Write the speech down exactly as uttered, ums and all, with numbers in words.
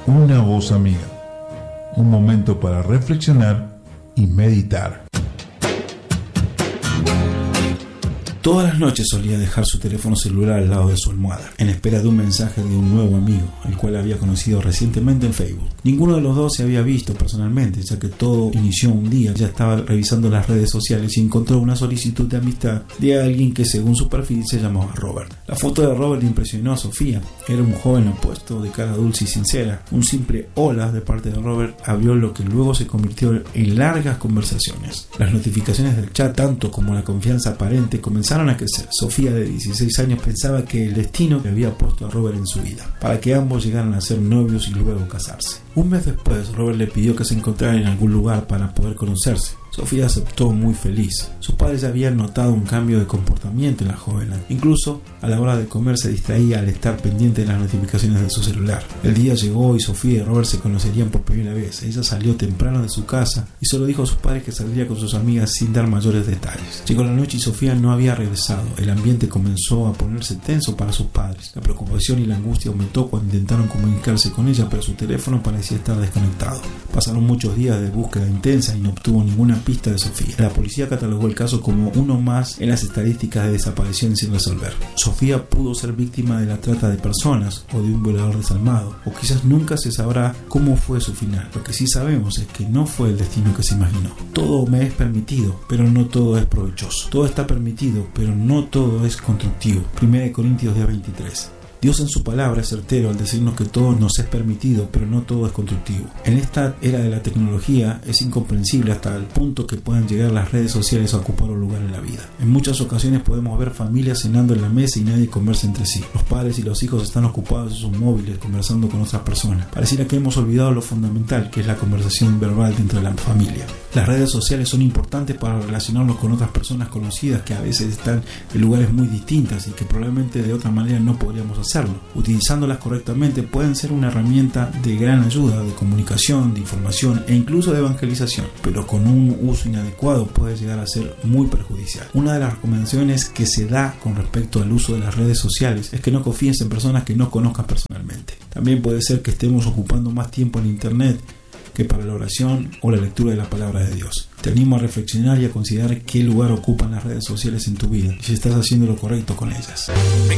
Una voz amiga. Un momento para reflexionar y meditar. Todas las noches solía dejar su teléfono celular al lado de su almohada, en espera de un mensaje de un nuevo amigo, el cual había conocido recientemente en Facebook. Ninguno de los dos se había visto personalmente, ya que todo inició un día. Ya estaba revisando las redes sociales y encontró una solicitud de amistad de alguien que, según su perfil, se llamaba Robert. La foto de Robert impresionó a Sofía. Era un joven apuesto, de cara dulce y sincera. Un simple hola de parte de Robert abrió lo que luego se convirtió en largas conversaciones. Las notificaciones del chat, tanto como la confianza aparente, comenzaron a crecer. Sofía, de dieciséis años, pensaba que el destino le había puesto a Robert en su vida, para que ambos llegaran a ser novios y luego casarse. Un mes después, Robert le pidió que se encontraran en algún lugar para poder conocerse. Sofía aceptó muy feliz. Sus padres ya habían notado un cambio de comportamiento en la joven. Incluso a la hora de comer se distraía al estar pendiente de las notificaciones de su celular. El día llegó y Sofía y Robert se conocerían por primera vez. Ella salió temprano de su casa y solo dijo a sus padres que saldría con sus amigas sin dar mayores detalles. Llegó la noche y Sofía no había regresado. El ambiente comenzó a ponerse tenso para sus padres. La preocupación y la angustia aumentó cuando intentaron comunicarse con ella, pero su teléfono parecía estar desconectado. Pasaron muchos días de búsqueda intensa y no obtuvo ninguna pista de Sofía. La policía catalogó el caso como uno más en las estadísticas de desaparición sin resolver. Sofía pudo ser víctima de la trata de personas o de un violador desalmado, o quizás nunca se sabrá cómo fue su final. Lo que sí sabemos es que no fue el destino que se imaginó. Todo me es permitido, pero no todo es provechoso. Todo está permitido, pero no todo es constructivo. Primera de Corintios diez veintitrés. Dios en su palabra es certero al decirnos que todo nos es permitido, pero no todo es constructivo. En esta era de la tecnología es incomprensible hasta el punto que puedan llegar las redes sociales a ocupar un lugar en la vida. En muchas ocasiones podemos ver familias cenando en la mesa y nadie conversa entre sí. Los padres y los hijos están ocupados en sus móviles conversando con otras personas. Pareciera que hemos olvidado lo fundamental, que es la conversación verbal dentro de la familia. Las redes sociales son importantes para relacionarnos con otras personas conocidas que a veces están en lugares muy distintos y que probablemente de otra manera no podríamos hacer. Utilizándolas correctamente pueden ser una herramienta de gran ayuda, de comunicación, de información e incluso de evangelización, pero con un uso inadecuado puede llegar a ser muy perjudicial. Una de las recomendaciones que se da con respecto al uso de las redes sociales es que no confíes en personas que no conozcas personalmente. También puede ser que estemos ocupando más tiempo en internet que para la oración o la lectura de la palabra de Dios. Te animo a reflexionar y a considerar qué lugar ocupan las redes sociales en tu vida y si estás haciendo lo correcto con ellas.